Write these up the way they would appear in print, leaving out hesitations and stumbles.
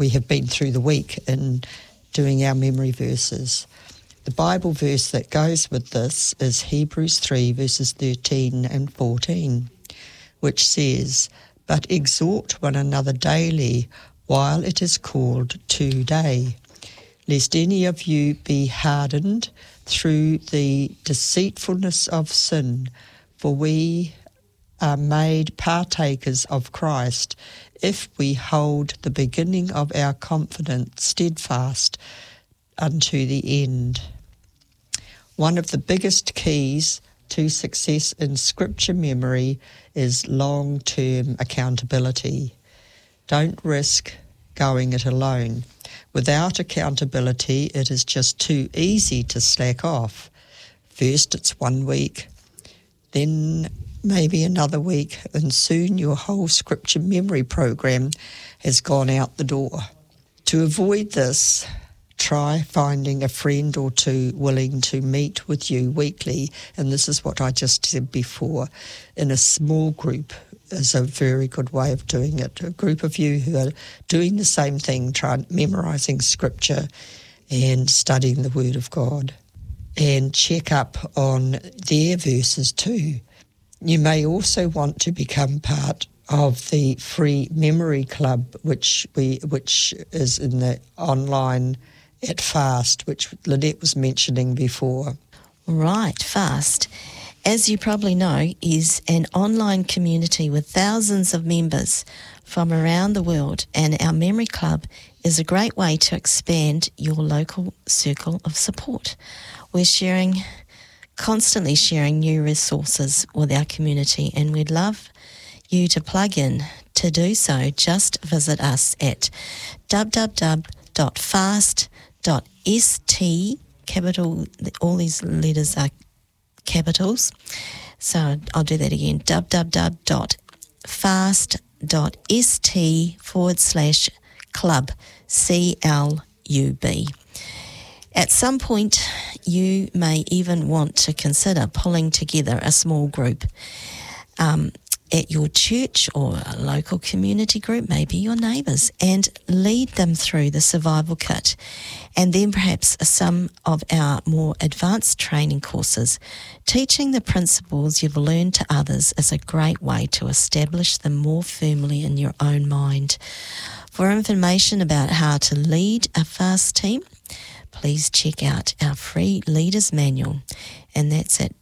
we have been through the week in doing our memory verses. The Bible verse that goes with this is Hebrews 3 verses 13 and 14, which says, "But exhort one another daily while it is called today, lest any of you be hardened through the deceitfulness of sin, for we are made partakers of Christ if we hold the beginning of our confidence steadfast unto the end." One of the biggest keys to success in scripture memory is long-term accountability. Don't risk going it alone. Without accountability, it is just too easy to slack off. First it's 1 week, then maybe another week, and soon your whole scripture memory program has gone out the door. To avoid this, try finding a friend or two willing to meet with you weekly, and this is what I just said before, in a small group is a very good way of doing it. A group of you who are doing the same thing, memorising scripture and studying the Word of God, and check up on their verses too. You may also want to become part of the free memory club, which is in the online at FAST, which Lynette was mentioning before. Right, FAST, as you probably know, is an online community with thousands of members from around the world, and our memory club is a great way to expand your local circle of support. We're constantly sharing new resources with our community, and we'd love you to plug in. To do so, just visit us at www.fast.st, capital, all these letters are capitals, so I'll do that again, www.fast.st/club, CLUB. At some point, you may even want to consider pulling together a small group at your church or a local community group, maybe your neighbours, and lead them through the survival kit. And then perhaps some of our more advanced training courses. Teaching the principles you've learned to others is a great way to establish them more firmly in your own mind. For information about how to lead a FAST team, please check out our free Leaders Manual, and that's at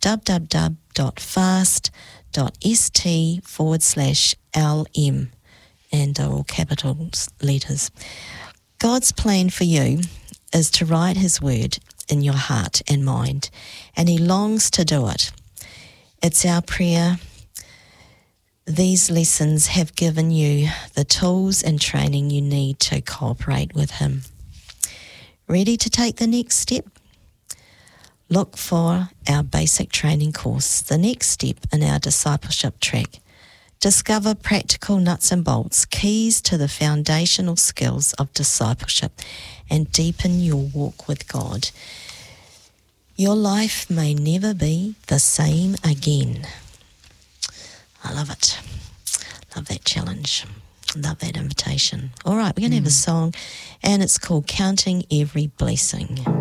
www.fast.st/LM, and they're all capital letters. God's plan for you is to write His Word in your heart and mind, and He longs to do it. It's our prayer these lessons have given you the tools and training you need to cooperate with Him. Ready to take the next step? Look for our basic training course, the next step in our discipleship track. Discover practical nuts and bolts, keys to the foundational skills of discipleship, and deepen your walk with God. Your life may never be the same again. I love it. Love that challenge. Love that invitation. All right, we're going to have a song, and it's called Counting Every Blessing.